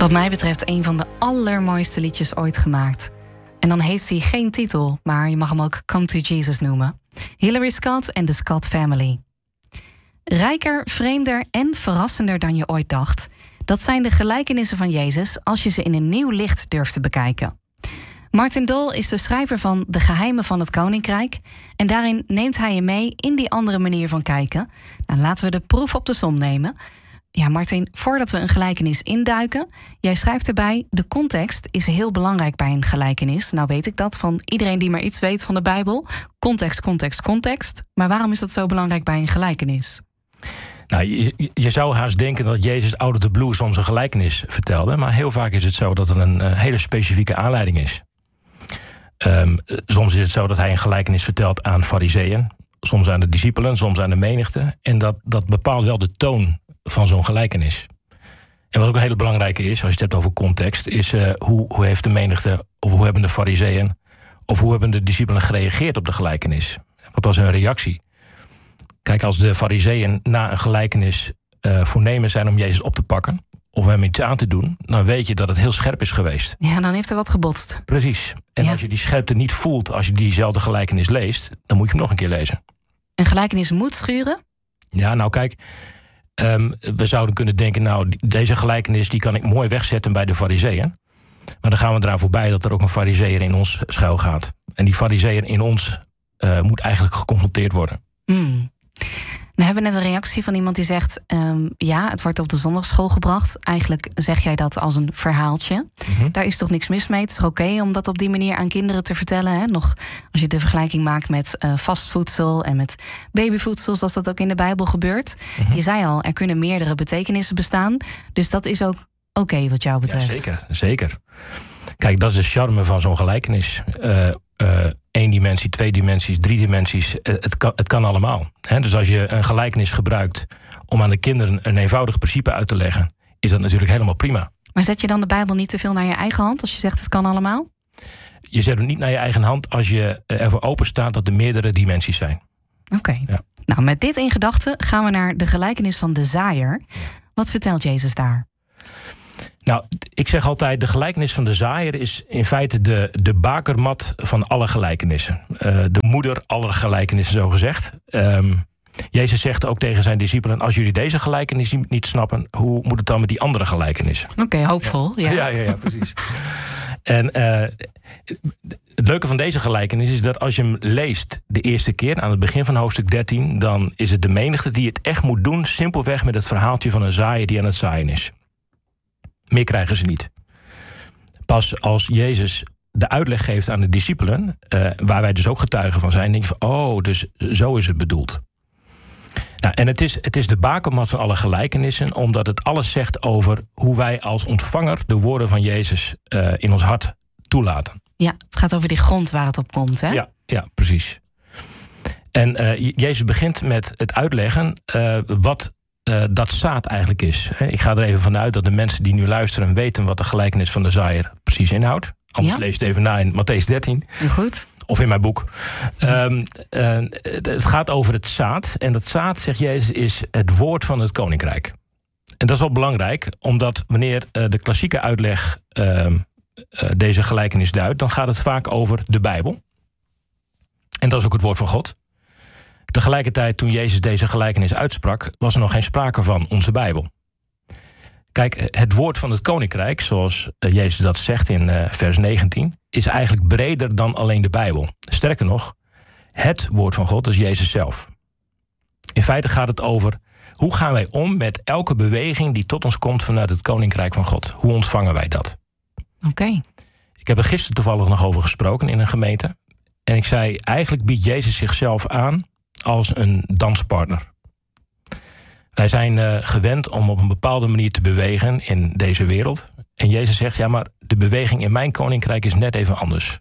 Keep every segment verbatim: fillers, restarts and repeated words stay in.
Wat mij betreft een van de allermooiste liedjes ooit gemaakt. En dan heeft hij geen titel, maar je mag hem ook Come to Jesus noemen. Hilary Scott en de Scott Family. Rijker, vreemder en verrassender dan je ooit dacht. Dat zijn de gelijkenissen van Jezus als je ze in een nieuw licht durft te bekijken. Martin Dol is de schrijver van De Geheimen van het Koninkrijk. En daarin neemt hij je mee in die andere manier van kijken. Nou, laten we de proef op de som nemen. Ja, Martin, voordat we een gelijkenis induiken, jij schrijft erbij, de context is heel belangrijk bij een gelijkenis. Nou weet ik dat van iedereen die maar iets weet van de Bijbel. Context, context, context. Maar waarom is dat zo belangrijk bij een gelijkenis? Nou, je, je zou haast denken dat Jezus out of the blue soms een gelijkenis vertelde. Maar heel vaak is het zo dat er een uh, hele specifieke aanleiding is. Um, soms is het zo dat hij een gelijkenis vertelt aan farizeeën. Soms aan de discipelen, soms aan de menigte. En dat, dat bepaalt wel de toon van zo'n gelijkenis. En wat ook een hele belangrijke is, als je het hebt over context, is uh, hoe, hoe heeft de menigte, of hoe hebben de farizeeën, of hoe hebben de discipelen gereageerd op de gelijkenis? Wat was hun reactie? Kijk, als de farizeeën na een gelijkenis uh, voornemens zijn om Jezus op te pakken, of hem iets aan te doen, dan weet je dat het heel scherp is geweest. Ja, dan heeft er wat gebotst. Precies. En ja. als je die scherpte niet voelt als je diezelfde gelijkenis leest, dan moet je hem nog een keer lezen. Een gelijkenis moet schuren? Ja, nou kijk, um, we zouden kunnen denken, nou, deze gelijkenis die kan ik mooi wegzetten bij de farizeeën. Maar dan gaan we eraan voorbij dat er ook een farizeeër in ons schuil gaat. En die farizeeër in ons uh, moet eigenlijk geconfronteerd worden. Hmm. We hebben net een reactie van iemand die zegt, um, ja, het wordt op de zondagschool gebracht. Eigenlijk zeg jij dat als een verhaaltje. Mm-hmm. Daar is toch niks mis mee? Het is toch oké okay om dat op die manier aan kinderen te vertellen? Hè? Nog als je de vergelijking maakt met uh, vastvoedsel en met babyvoedsel, zoals dat ook in de Bijbel gebeurt. Mm-hmm. Je zei al, er kunnen meerdere betekenissen bestaan. Dus dat is ook oké okay wat jou betreft. Ja, zeker, zeker. Kijk, dat is de charme van zo'n gelijkenis. Uh, uh, één dimensie, twee dimensies, drie dimensies. Uh, het, kan, het kan allemaal. Hè? Dus als je een gelijkenis gebruikt om aan de kinderen een eenvoudig principe uit te leggen, is dat natuurlijk helemaal prima. Maar zet je dan de Bijbel niet te veel naar je eigen hand als je zegt het kan allemaal? Je zet hem niet naar je eigen hand als je ervoor open staat dat er meerdere dimensies zijn. Oké. Okay. Ja. Nou, met dit in gedachten gaan we naar de gelijkenis van de zaaier. Wat vertelt Jezus daar? Nou, ik zeg altijd, de gelijkenis van de zaaier is in feite de, de bakermat van alle gelijkenissen. Uh, de moeder aller gelijkenissen, zo gezegd. Um, Jezus zegt ook tegen zijn discipelen, als jullie deze gelijkenis niet snappen, hoe moet het dan met die andere gelijkenissen? Oké, okay, hoopvol. Ja, ja, ja, ja, ja precies. En uh, het leuke van deze gelijkenis is dat als je hem leest de eerste keer, aan het begin van hoofdstuk dertien, dan is het de menigte die het echt moet doen, simpelweg met het verhaaltje van een zaaier die aan het zaaien is. Meer krijgen ze niet. Pas als Jezus de uitleg geeft aan de discipelen, uh, waar wij dus ook getuigen van zijn, denk je van, oh, dus zo is het bedoeld. Nou, en het is, het is de bakermat van alle gelijkenissen, omdat het alles zegt over hoe wij als ontvanger de woorden van Jezus uh, in ons hart toelaten. Ja, het gaat over die grond waar het op komt, hè? Ja, ja, precies. En uh, Jezus begint met het uitleggen uh, wat Uh, dat zaad eigenlijk is. Ik ga er even vanuit dat de mensen die nu luisteren weten wat de gelijkenis van de zaaier precies inhoudt. Anders ja. lees het even na in Mattheüs dertien. Goed. Of in mijn boek. Um, uh, het gaat over het zaad. En dat zaad, zegt Jezus, is het woord van het koninkrijk. En dat is wel belangrijk, omdat wanneer uh, de klassieke uitleg uh, uh, deze gelijkenis duidt, dan gaat het vaak over de Bijbel. En dat is ook het woord van God. Tegelijkertijd, toen Jezus deze gelijkenis uitsprak, was er nog geen sprake van onze Bijbel. Kijk, het woord van het koninkrijk, zoals Jezus dat zegt in uh, vers negentien, is eigenlijk breder dan alleen de Bijbel. Sterker nog, het woord van God is Jezus zelf. In feite gaat het over, hoe gaan wij om met elke beweging die tot ons komt vanuit het koninkrijk van God? Hoe ontvangen wij dat? Oké. Okay. Ik heb er gisteren toevallig nog over gesproken in een gemeente. En ik zei, eigenlijk biedt Jezus zichzelf aan als een danspartner. Wij zijn uh, gewend om op een bepaalde manier te bewegen in deze wereld. En Jezus zegt, ja, maar de beweging in mijn koninkrijk is net even anders.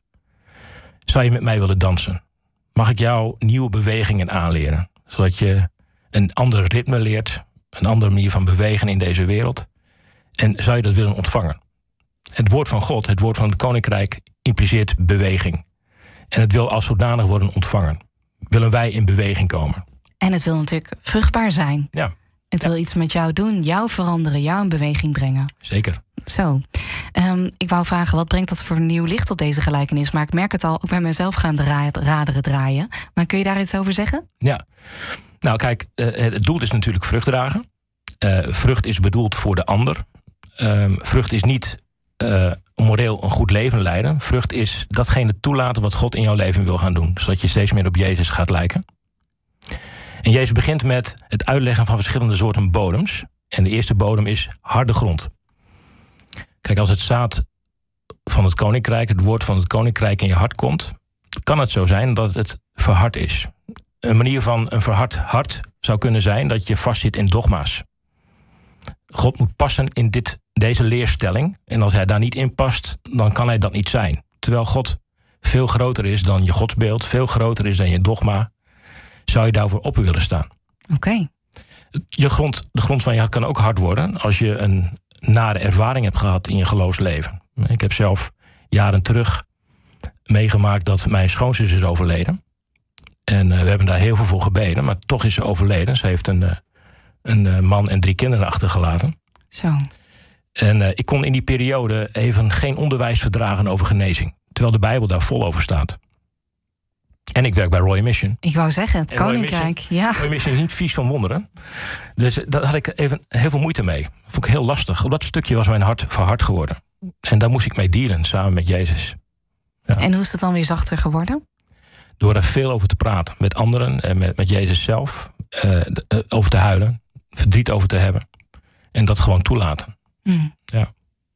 Zou je met mij willen dansen? Mag ik jou nieuwe bewegingen aanleren? Zodat je een ander ritme leert, een andere manier van bewegen in deze wereld. En zou je dat willen ontvangen? Het woord van God, het woord van het koninkrijk, impliceert beweging. En het wil als zodanig worden ontvangen. Willen wij in beweging komen? En het wil natuurlijk vruchtbaar zijn. Ja. Het ja. wil iets met jou doen, jou veranderen, jou in beweging brengen. Zeker. Zo. Um, ik wou vragen, wat brengt dat voor nieuw licht op deze gelijkenis? Maar ik merk het al, ook bij mezelf gaan de ra- raderen draaien. Maar kun je daar iets over zeggen? Ja. Nou kijk, uh, het doel is natuurlijk vrucht dragen. Uh, vrucht is bedoeld voor de ander. Uh, vrucht is niet uh, moreel een goed leven leiden. Vrucht is datgene toelaten wat God in jouw leven wil gaan doen. Zodat je steeds meer op Jezus gaat lijken. En Jezus begint met het uitleggen van verschillende soorten bodems. En de eerste bodem is harde grond. Kijk, als het zaad van het koninkrijk, het woord van het koninkrijk in je hart komt, kan het zo zijn dat het verhard is. Een manier van een verhard hart zou kunnen zijn dat je vastzit in dogma's. God moet passen in dit, deze leerstelling. En als hij daar niet in past, dan kan hij dat niet zijn. Terwijl God veel groter is dan je godsbeeld, veel groter is dan je dogma, zou je daarvoor op willen staan. Oké. Okay. Je grond, de grond van je hart kan ook hard worden als je een nare ervaring hebt gehad in je geloofsleven. Ik heb zelf jaren terug meegemaakt dat mijn schoonzus is overleden. En uh, we hebben daar heel veel voor gebeden, maar toch is ze overleden. Ze heeft een, uh, een uh, man en drie kinderen achtergelaten. Zo. En uh, ik kon in die periode even geen onderwijs verdragen over genezing. Terwijl de Bijbel daar vol over staat. En ik werk bij Royal Mission. Ik wou zeggen, het en koninkrijk. Royal Mission, ja. Royal Mission is niet vies van wonderen. Dus daar had ik even heel veel moeite mee. Dat vond ik heel lastig. Op dat stukje was mijn hart verhard geworden. En daar moest ik mee dealen, samen met Jezus. Ja. En hoe is het dan weer zachter geworden? Door er veel over te praten. Met anderen en met, met Jezus zelf. Uh, over te huilen. Verdriet over te hebben. En dat gewoon toelaten. Mm. Ja.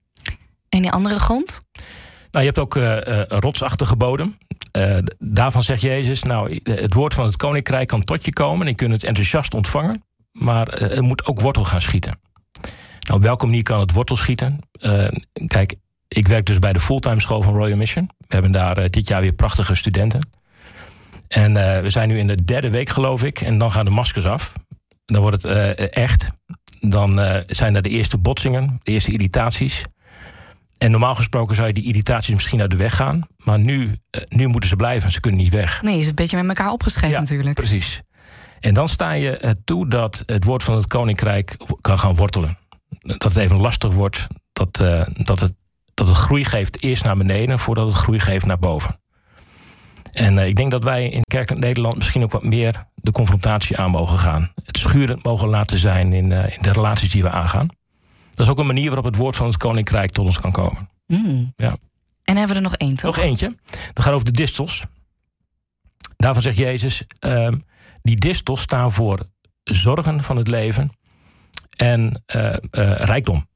En die andere grond? Nou, je hebt ook uh, uh, een rotsachtige bodem. Uh, daarvan zegt Jezus, nou, het woord van het koninkrijk kan tot je komen en je kunt het enthousiast ontvangen, maar uh, het moet ook wortel gaan schieten. Nou, op welke manier kan het wortel schieten? Uh, kijk, ik werk dus bij de fulltime school van Royal Mission. We hebben daar uh, dit jaar weer prachtige studenten. En uh, we zijn nu in de derde week, geloof ik, en dan gaan de maskers af. Dan wordt het uh, echt. Dan uh, zijn er de eerste botsingen, de eerste irritaties. En normaal gesproken zou je die irritaties misschien uit de weg gaan. Maar nu, nu moeten ze blijven. Ze kunnen niet weg. Nee, je is een beetje met elkaar opgeschreven ja, natuurlijk. Precies. En dan sta je toe dat het woord van het koninkrijk kan gaan wortelen. Dat het even lastig wordt. Dat, uh, dat, het, dat het groei geeft eerst naar beneden voordat het groei geeft naar boven. En uh, ik denk dat wij in Kerkelijk Nederland misschien ook wat meer de confrontatie aan mogen gaan. Het schurend mogen laten zijn in, uh, in de relaties die we aangaan. Dat is ook een manier waarop het woord van het koninkrijk tot ons kan komen. Mm. Ja. En hebben we er nog één, toch? Nog eentje. Dat gaat over de distels. Daarvan zegt Jezus, uh, die distels staan voor zorgen van het leven en uh, uh, rijkdom.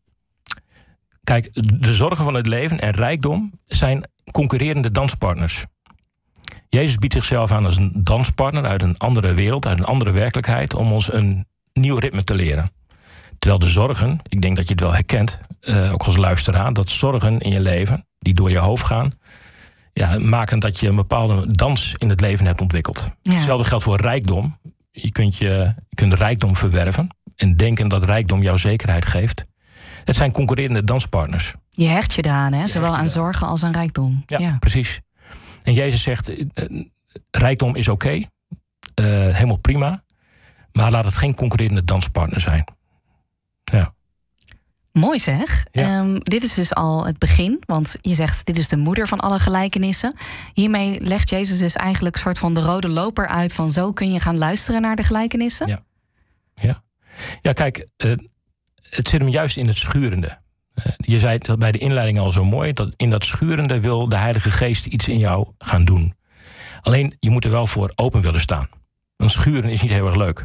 Kijk, de zorgen van het leven en rijkdom zijn concurrerende danspartners. Jezus biedt zichzelf aan als een danspartner uit een andere wereld, uit een andere werkelijkheid, om ons een nieuw ritme te leren. Terwijl de zorgen, ik denk dat je het wel herkent, uh, ook als luisteraar, dat zorgen in je leven, die door je hoofd gaan, ja, maken dat je een bepaalde dans in het leven hebt ontwikkeld. Ja. Hetzelfde geldt voor rijkdom. Je kunt, je, je kunt rijkdom verwerven en denken dat rijkdom jouw zekerheid geeft. Het zijn concurrerende danspartners. Je hecht je eraan, hè? Zowel aan zorgen als aan rijkdom. Ja, ja. precies. En Jezus zegt, uh, rijkdom is oké, okay, uh, helemaal prima, maar laat het geen concurrerende danspartner zijn. Ja. Mooi zeg. Ja. Um, dit is dus al het begin, want je zegt dit is de moeder van alle gelijkenissen. Hiermee legt Jezus dus eigenlijk een soort van de rode loper uit van zo kun je gaan luisteren naar de gelijkenissen. Ja, ja. ja kijk, uh, het zit hem juist in het schurende. Uh, je zei dat bij de inleiding al zo mooi, dat in dat schurende wil de Heilige Geest iets in jou gaan doen. Alleen, je moet er wel voor open willen staan. Want schuren is niet heel erg leuk.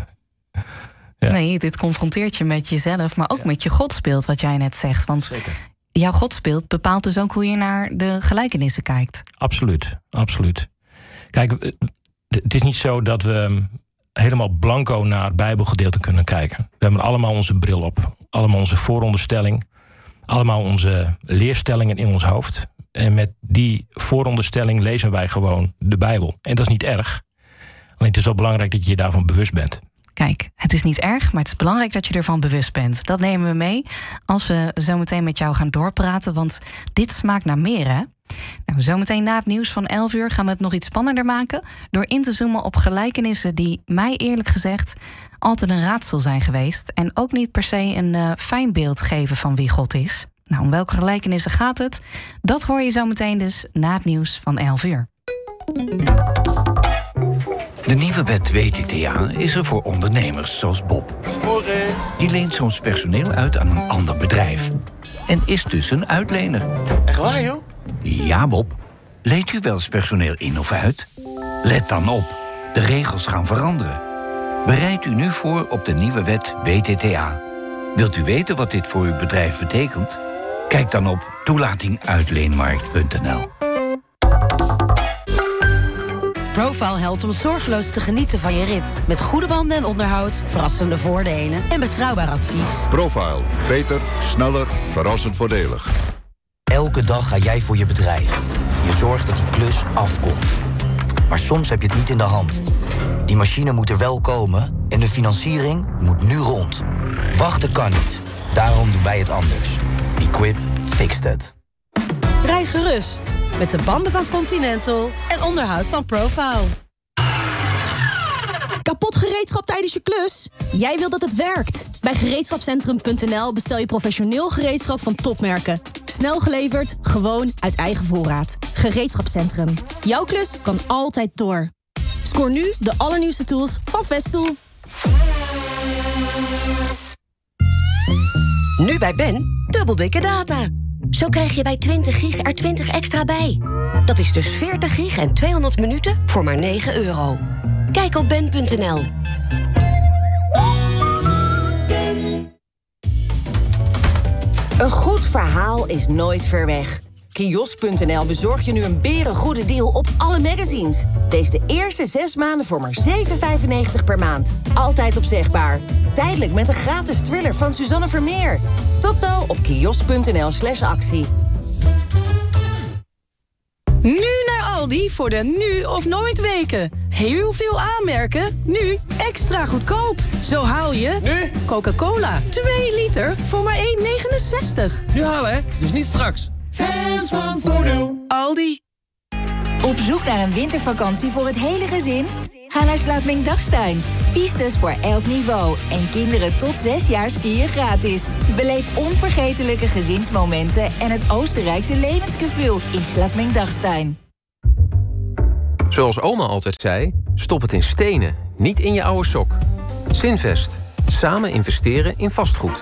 Ja. Nee, dit confronteert je met jezelf, maar ook ja. met je godsbeeld, wat jij net zegt. Want Zeker. Jouw godsbeeld bepaalt dus ook hoe je naar de gelijkenissen kijkt. Absoluut, absoluut. Kijk, het is niet zo dat we helemaal blanco naar het Bijbelgedeelte kunnen kijken. We hebben allemaal onze bril op, allemaal onze vooronderstelling, allemaal onze leerstellingen in ons hoofd. En met die vooronderstelling lezen wij gewoon de Bijbel. En dat is niet erg. Alleen het is wel belangrijk dat je je daarvan bewust bent. Kijk, het is niet erg, maar het is belangrijk dat je ervan bewust bent. Dat nemen we mee als we zometeen met jou gaan doorpraten, want dit smaakt naar meer, hè? Nou, zometeen na het nieuws van elf uur gaan we het nog iets spannender maken door in te zoomen op gelijkenissen die mij eerlijk gezegd altijd een raadsel zijn geweest en ook niet per se een uh, fijn beeld geven van wie God is. Nou, om welke gelijkenissen gaat het? Dat hoor je zo meteen dus na het nieuws van elf uur. De nieuwe wet W T T A is er voor ondernemers zoals Bob. Die leent soms personeel uit aan een ander bedrijf. En is dus een uitlener. Echt waar, joh? Ja, Bob. Leent u wel eens personeel in of uit? Let dan op. De regels gaan veranderen. Bereid u nu voor op de nieuwe wet W T T A. Wilt u weten wat dit voor uw bedrijf betekent? Kijk dan op toelatinguitleenmarkt punt n l. Profile helpt om zorgeloos te genieten van je rit. Met goede banden en onderhoud, verrassende voordelen en betrouwbaar advies. Profile. Beter, sneller, verrassend voordelig. Elke dag ga jij voor je bedrijf. Je zorgt dat die klus afkomt. Maar soms heb je het niet in de hand. Die machine moet er wel komen en de financiering moet nu rond. Wachten kan niet. Daarom doen wij het anders. Equip fixed it. Rij gerust met de banden van Continental en onderhoud van Profile. Kapot gereedschap tijdens je klus? Jij wilt dat het werkt. Bij gereedschapcentrum punt n l bestel je professioneel gereedschap van topmerken. Snel geleverd, gewoon uit eigen voorraad. Gereedschapcentrum. Jouw klus kan altijd door. Scoor nu de allernieuwste tools van Festool. Nu bij Ben, dubbel dikke data. Zo krijg je bij twintig gig er twintig extra bij. Dat is dus veertig gig en tweehonderd minuten voor maar negen euro. Kijk op ben punt n l. Een goed verhaal is nooit ver weg. Kiosk punt n l bezorgt je nu een berengoede deal op alle magazines. Lees de eerste zes maanden voor maar zeven vijfennegentig per maand. Altijd opzegbaar. Tijdelijk met een gratis thriller van Suzanne Vermeer. Tot zo op kiosk punt n l slash actie. Nu naar Aldi voor de nu of nooit weken. Heel veel aanmerken, nu extra goedkoop. Zo haal je nu Coca-Cola twee liter voor maar één negenenzestig. Nu halen, hè? Dus niet straks. Fans van Voordeel. Aldi. Op zoek naar een wintervakantie voor het hele gezin? Ga naar Slaapming Dagstuin. Pistes voor elk niveau. En kinderen tot zes jaar skiën gratis. Beleef onvergetelijke gezinsmomenten en het Oostenrijkse levensgevoel in Slaapming Dagstuin. Zoals oma altijd zei, stop het in stenen, niet in je oude sok. Zinvest. Samen investeren in vastgoed.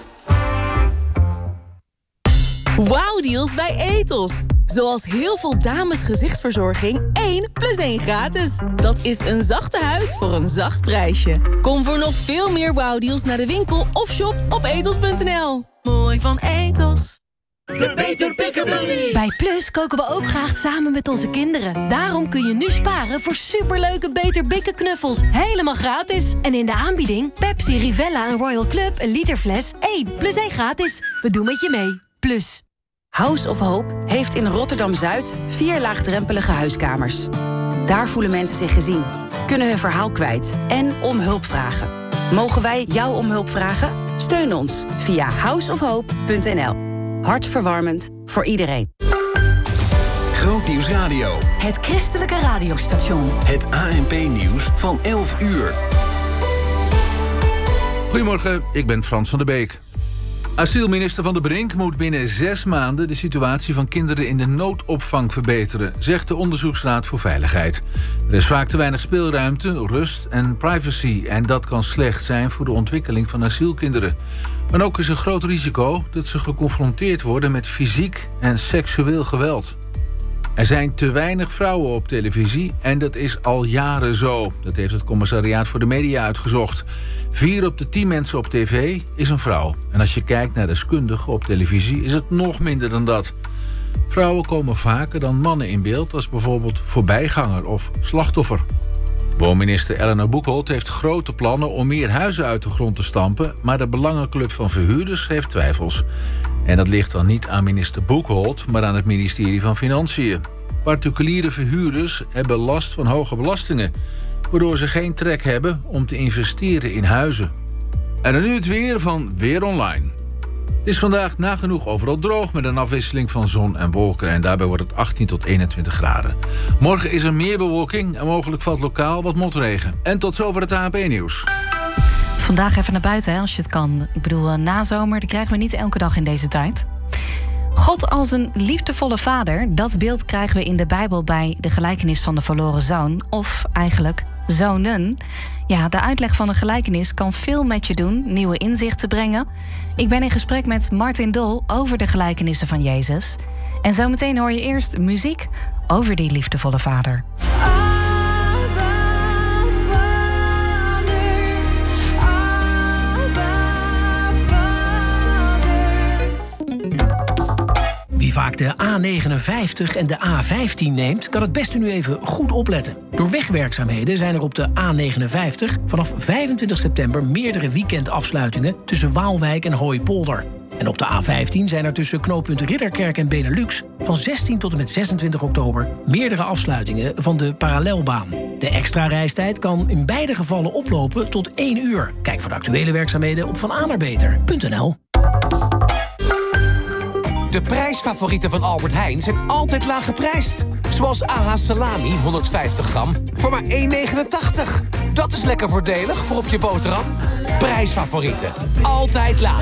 Wauwdeals bij Ethos. Zoals heel veel dames gezichtsverzorging, één plus één gratis. Dat is een zachte huid voor een zacht prijsje. Kom voor nog veel meer wauwdeals naar de winkel of shop op ethos punt n l. Mooi van Ethos. De Beter Pickabilly. Bij Plus koken we ook graag samen met onze kinderen. Daarom kun je nu sparen voor superleuke Beter Bikken knuffels. Helemaal gratis. En in de aanbieding Pepsi, Rivella en Royal Club een liter fles. één plus één gratis. We doen met je mee. Plus. House of Hope heeft in Rotterdam-Zuid vier laagdrempelige huiskamers. Daar voelen mensen zich gezien, kunnen hun verhaal kwijt en om hulp vragen. Mogen wij jou om hulp vragen? Steun ons via house of hope punt n l. Hartverwarmend voor iedereen. Grootnieuws Radio. Het christelijke radiostation. Het A N P-nieuws van elf uur. Goedemorgen, ik ben Frans van der Beek. Asielminister Van der Brink moet binnen zes maanden de situatie van kinderen in de noodopvang verbeteren, zegt de Onderzoeksraad voor Veiligheid. Er is vaak te weinig speelruimte, rust en privacy en dat kan slecht zijn voor de ontwikkeling van asielkinderen. Maar ook is een groot risico dat ze geconfronteerd worden met fysiek en seksueel geweld. Er zijn te weinig vrouwen op televisie en dat is al jaren zo. Dat heeft het Commissariaat voor de Media uitgezocht. Vier op de tien mensen op tv is een vrouw. En als je kijkt naar deskundigen op televisie is het nog minder dan dat. Vrouwen komen vaker dan mannen in beeld als bijvoorbeeld voorbijganger of slachtoffer. Woonminister Eleanor Boekholt heeft grote plannen om meer huizen uit de grond te stampen, maar de Belangenclub van Verhuurders heeft twijfels. En dat ligt dan niet aan minister Boekholt, maar aan het ministerie van Financiën. Particuliere verhuurders hebben last van hoge belastingen, waardoor ze geen trek hebben om te investeren in huizen. En dan nu het weer van Weer Online. Het is vandaag nagenoeg overal droog met een afwisseling van zon en wolken. En daarbij wordt het achttien tot eenentwintig graden. Morgen is er meer bewolking en mogelijk valt lokaal wat motregen. En tot zover het A N P-nieuws. Vandaag even naar buiten, hè, als je het kan. Ik bedoel, uh, nazomer, die krijgen we niet elke dag in deze tijd. God als een liefdevolle vader, dat beeld krijgen we in de Bijbel bij de gelijkenis van de verloren zoon, of eigenlijk zonen. Ja, de uitleg van een gelijkenis kan veel met je doen, nieuwe inzichten brengen. Ik ben in gesprek met Martin Dol over de gelijkenissen van Jezus. En zometeen hoor je eerst muziek over die liefdevolle vader. Wie vaak de A negenenvijftig en de A vijftien neemt, kan het beste nu even goed opletten. Door wegwerkzaamheden zijn er op de A negenenvijftig vanaf vijfentwintig september meerdere weekendafsluitingen tussen Waalwijk en Hooipolder. En op de A vijftien zijn er tussen knooppunt Ridderkerk en Benelux van zestien tot en met zesentwintig oktober meerdere afsluitingen van de parallelbaan. De extra reistijd kan in beide gevallen oplopen tot één uur. Kijk voor de actuele werkzaamheden op van a naar beter punt n l. De prijsfavorieten van Albert Heijn zijn altijd laag geprijsd. Zoals A H salami, honderdvijftig gram, voor maar één negenentachtig. Dat is lekker voordelig voor op je boterham. Prijsfavorieten, altijd laag.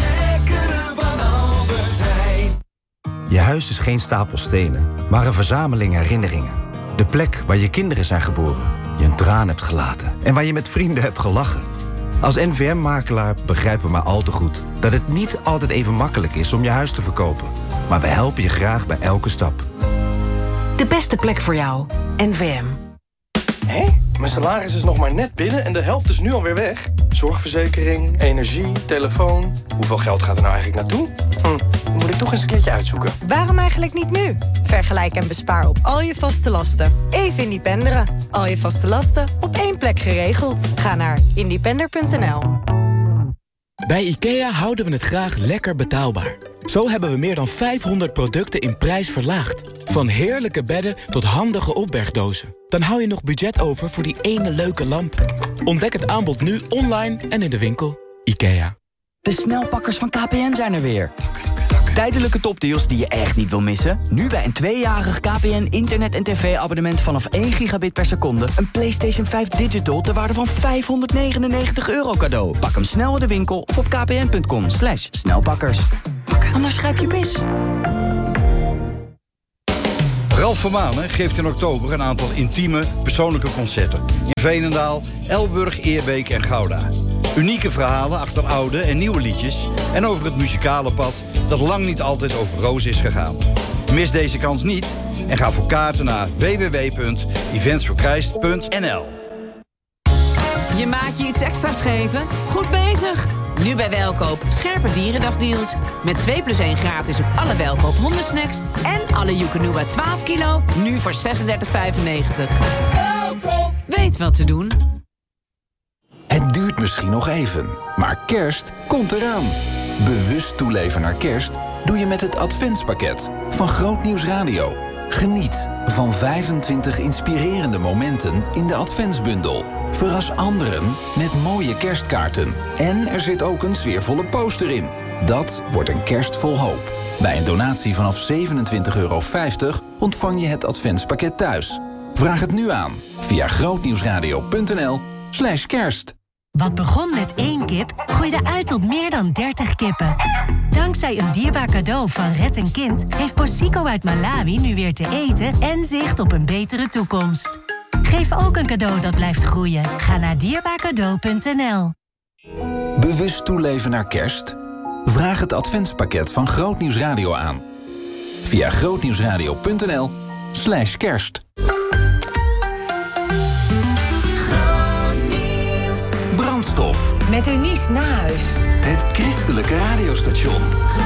Je huis is geen stapel stenen, maar een verzameling herinneringen. De plek waar je kinderen zijn geboren, je een traan hebt gelaten en waar je met vrienden hebt gelachen. Als N V M-makelaar begrijpen we maar al te goed dat het niet altijd even makkelijk is om je huis te verkopen. Maar we helpen je graag bij elke stap. De beste plek voor jou. N V M. Hé, mijn salaris is nog maar net binnen en de helft is nu alweer weg. Zorgverzekering, energie, telefoon. Hoeveel geld gaat er nou eigenlijk naartoe? Hm, dat moet ik toch eens een keertje uitzoeken. Waarom eigenlijk niet nu? Vergelijk en bespaar op al je vaste lasten. Even independeren. Al je vaste lasten op één plek geregeld. Ga naar independer punt n l. Bij IKEA houden we het graag lekker betaalbaar. Zo hebben we meer dan vijfhonderd producten in prijs verlaagd. Van heerlijke bedden tot handige opbergdozen. Dan hou je nog budget over voor die ene leuke lamp. Ontdek het aanbod nu online en in de winkel. IKEA. De snelpakkers van K P N zijn er weer. Tijdelijke topdeals die je echt niet wil missen? Nu bij een tweejarig K P N internet- en tv-abonnement vanaf één gigabit per seconde... een PlayStation vijf Digital ter waarde van vijfhonderdnegenennegentig euro cadeau. Pak hem snel in de winkel of op kpn.com slash snelpakkers. Anders grijp je mis. Ralf van Manen geeft in oktober een aantal intieme, persoonlijke concerten. In Veenendaal, Elburg, Eerbeek en Gouda. Unieke verhalen achter oude en nieuwe liedjes... en over het muzikale pad dat lang niet altijd over rozen is gegaan. Mis deze kans niet en ga voor kaarten naar w w w punt events for christ punt n l. Je maatje iets extra's geven? Goed bezig! Nu bij Welkoop scherpe dierendagdeals. Met twee plus één gratis op alle Welkoop hondensnacks... en alle Joekanuba twaalf kilo, nu voor zesendertig vijfennegentig. Welkoop! Weet wat te doen. Het duurt misschien nog even, maar kerst komt eraan. Bewust toeleven naar kerst doe je met het adventspakket van Groot Nieuws Radio. Geniet van vijfentwintig inspirerende momenten in de adventsbundel. Verras anderen met mooie kerstkaarten. En er zit ook een sfeervolle poster in. Dat wordt een kerst vol hoop. Bij een donatie vanaf zevenentwintig euro vijftig ontvang je het adventspakket thuis. Vraag het nu aan via grootnieuwsradio punt n l slash kerst. Wat begon met één kip, groeide uit tot meer dan dertig kippen. Dankzij een dierbaar cadeau van Red een Kind... heeft Posico uit Malawi nu weer te eten en zicht op een betere toekomst. Geef ook een cadeau dat blijft groeien. Ga naar dierbaarcadeau punt n l. Bewust toeleven naar kerst? Vraag het adventspakket van Groot Nieuws Radio aan. Via grootnieuwsradio punt n l slash kerst. Brandstof. Met Eunice Nahuis. Het christelijke radiostation.